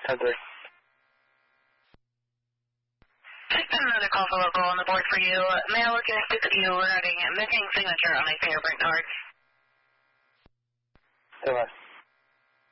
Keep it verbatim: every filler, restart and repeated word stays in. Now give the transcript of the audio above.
ten three. Just got another call for local on the board for you. May I look at speak with you regarding missing signature on a fingerprint card? Stand by.